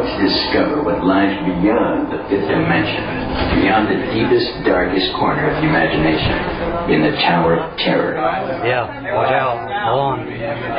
about to discover what lies beyond the fifth dimension, beyond the deepest, darkest corner of the imagination, in the Tower of Terror. Yeah, watch out. Hold on.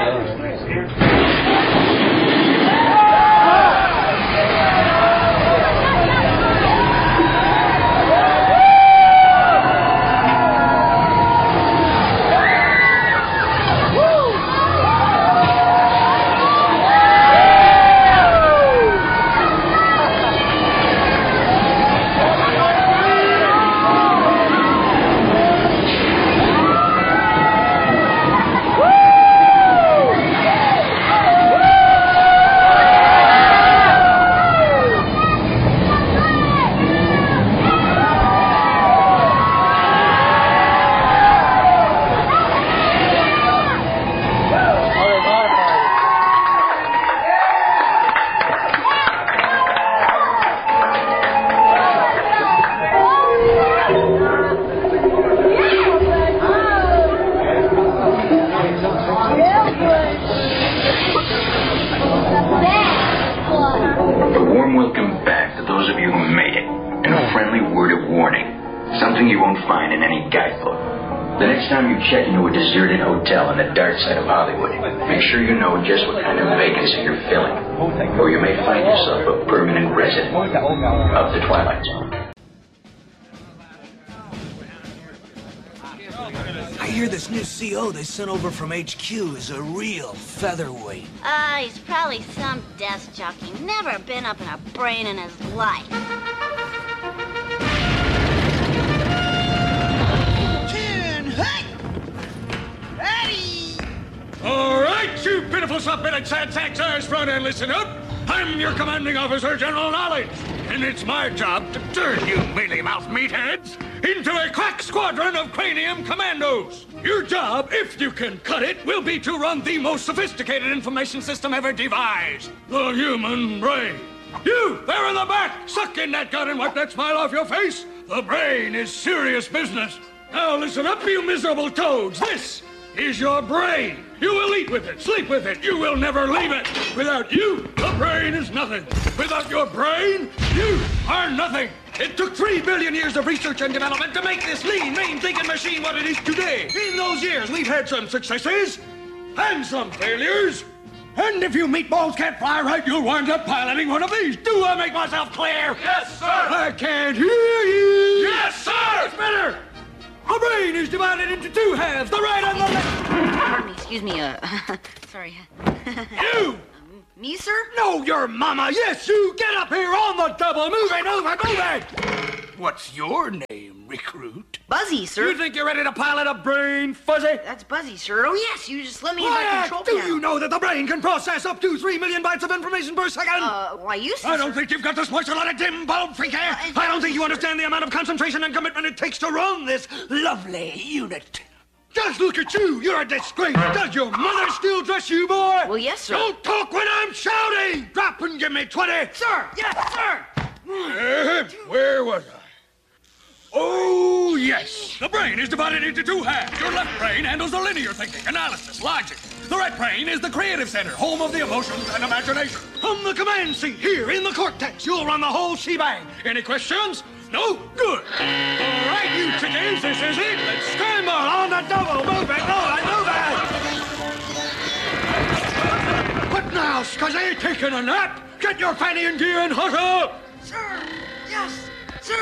Check into a deserted hotel on the dark side of Hollywood. Make sure you know just what kind of vacancy you're filling, or you may find yourself a permanent resident of the Twilight Zone. I hear this new CO they sent over from HQ is a real featherweight. He's probably some desk jockey. Never been up in a brain in his life. All right, you pitiful submitted sad sacks, eyes front and listen up. I'm your commanding officer, General Knowledge, and it's my job to turn you mealy-mouthed meatheads into a crack squadron of cranium commandos. Your job, if you can cut it, will be to run the most sophisticated information system ever devised, the human brain. You, there in the back, suck in that gun and wipe that smile off your face. The brain is serious business. Now listen up, you miserable toads. This is your brain. You will eat with it, sleep with it. You will never leave it. Without you, the brain is nothing. Without your brain, you are nothing. It took 3 billion years of research and development to make this lean, mean thinking machine what it is today. In those years, we've had some successes and some failures. And if you meatballs can't fly right, you'll wind up piloting one of these. Do I make myself clear? Yes, sir. I can't hear you. Yes, sir. It's better. The brain is divided into two halves, the right and the left. Pardon me, excuse me, sorry. You! Me, sir? No, your mama. Yes, you. Get up here on the double. Move it. What's your name, recruit? Buzzy, sir. You think you're ready to pilot a brain, Fuzzy? That's Buzzy, sir. Oh, yes, you just let me in my control Do panel. you know that the brain can process up to 3 million bytes of information per second? Why, you, sir? I don't think you've got the spoils to let a dim bulb freak here. I don't think you understand the amount of concentration and commitment it takes to run this lovely unit. Just look at you. You're a disgrace. Does your mother still dress you, boy? Well, yes, sir. Don't talk when I'm shouting. Drop and give me 20. Sir, yes, sir. Where was I? Oh, yes. The brain is divided into two halves. Your left brain handles the linear thinking, analysis, logic. The right brain is the creative center, home of the emotions and imagination. On the command seat here in the cortex, you'll run the whole shebang. Any questions? No? Good. All right, you chickens, this is it. Let's scramble on the double. Move it, move it. What now, Scuzzy? Taking a nap? Get your fanny in gear and hustle.